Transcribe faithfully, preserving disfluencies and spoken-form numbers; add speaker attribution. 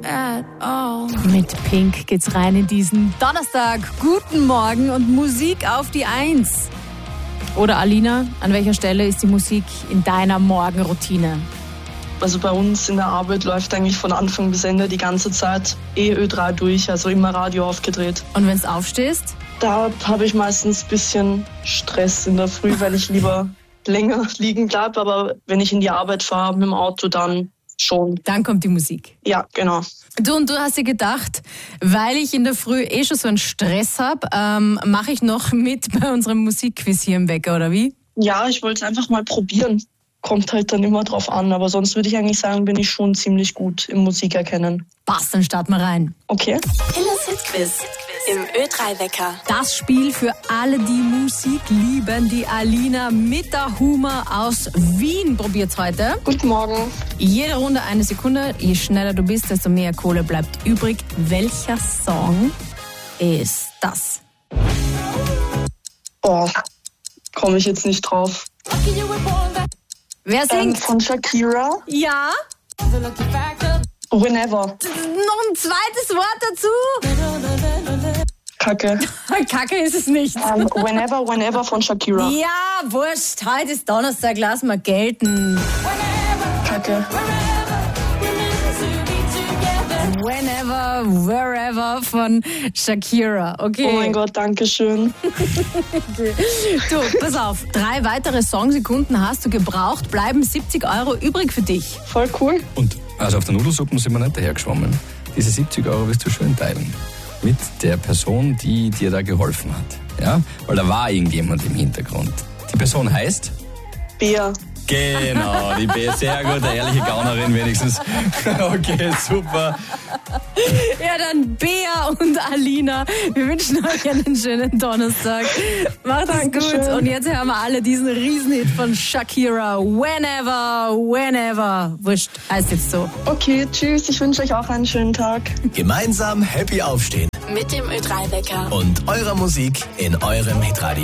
Speaker 1: at all.
Speaker 2: Mit Pink geht's rein in diesen Donnerstag. Guten Morgen und Musik auf die Eins. Oder Alina, an welcher Stelle ist die Musik in deiner Morgenroutine?
Speaker 3: Also bei uns in der Arbeit läuft eigentlich von Anfang bis Ende die ganze Zeit E Ö drei durch, also immer Radio aufgedreht.
Speaker 2: Und wenn du aufstehst?
Speaker 3: Da habe ich meistens ein bisschen Stress in der Früh, weil ich lieber länger liegen bleibe. Aber wenn ich in die Arbeit fahre mit dem Auto, dann schon.
Speaker 2: Dann kommt die Musik.
Speaker 3: Ja, genau.
Speaker 2: Du und du hast dir gedacht, weil ich in der Früh eh schon so einen Stress habe, ähm, mache ich noch mit bei unserem Musikquiz hier im Wecker, oder wie?
Speaker 3: Ja, ich wollte es einfach mal probieren. Kommt halt dann immer drauf an. Aber sonst würde ich eigentlich sagen, bin ich schon ziemlich gut im Musikerkennen.
Speaker 2: Passt, dann starten wir rein.
Speaker 3: Okay.
Speaker 4: Hillers Hitquiz im Ö drei Wecker.
Speaker 2: Das Spiel für alle, die Musik lieben. Die Alina mit der Humor aus Wien probiert's heute.
Speaker 3: Guten Morgen.
Speaker 2: Jede Runde eine Sekunde. Je schneller du bist, desto mehr Kohle bleibt übrig. Welcher Song ist das?
Speaker 3: Oh, komme ich jetzt nicht drauf.
Speaker 2: Wer singt?
Speaker 3: Ähm, von Shakira.
Speaker 2: Ja.
Speaker 3: Whenever.
Speaker 2: Noch ein zweites Wort dazu.
Speaker 3: Kacke.
Speaker 2: Kacke ist es nicht.
Speaker 3: Ähm, whenever, whenever von Shakira.
Speaker 2: Ja, wurscht. Heute ist Donnerstag, lass mal gelten.
Speaker 3: Kacke.
Speaker 2: Whenever, wherever von Shakira. Okay.
Speaker 3: Oh mein Gott, danke schön.
Speaker 2: Okay. Du, pass auf. Drei weitere Songsekunden hast du gebraucht. Bleiben siebzig Euro übrig für dich.
Speaker 3: Voll cool.
Speaker 5: Und also auf der Nudelsuppe sind wir nicht dahergeschwommen. Diese siebzig Euro wirst du schön teilen. Mit der Person, die dir da geholfen hat. Ja? Weil da war irgendjemand im Hintergrund. Die Person heißt?
Speaker 3: Bea.
Speaker 5: Genau, die Bea, sehr gut, eine ehrliche Gaunerin wenigstens. Okay, super.
Speaker 2: Ja, dann Bea und Alina. Wir wünschen euch einen schönen Donnerstag. Macht es gut. Und jetzt hören wir alle diesen Riesenhit von Shakira. Whenever, whenever. Wurscht, heißt jetzt so.
Speaker 3: Okay, tschüss. Ich wünsche euch auch einen schönen Tag.
Speaker 6: Gemeinsam happy aufstehen.
Speaker 4: Mit dem Ö drei Wecker.
Speaker 6: Und eurer Musik in eurem Hitradio.